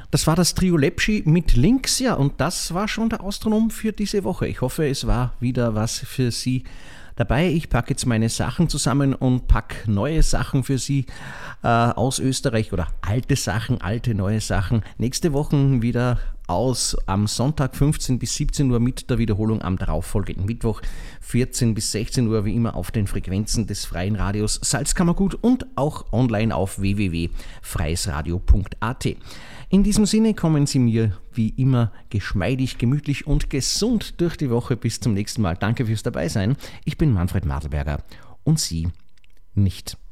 Das war das Trio Lepschi mit Links, ja, und das war schon der Astronom für diese Woche. Ich hoffe, es war wieder was für Sie dabei. Ich packe jetzt meine Sachen zusammen und packe neue Sachen für Sie aus Österreich oder alte Sachen, alte, neue Sachen. Nächste Woche wieder aus am Sonntag 15 bis 17 Uhr mit der Wiederholung am darauffolgenden Mittwoch 14 bis 16 Uhr, wie immer auf den Frequenzen des Freien Radios Salzkammergut und auch online auf www.freiesradio.at. In diesem Sinne kommen Sie mir wie immer geschmeidig, gemütlich und gesund durch die Woche. Bis zum nächsten Mal. Danke fürs Dabeisein. Ich bin Manfred Madelberger und Sie nicht.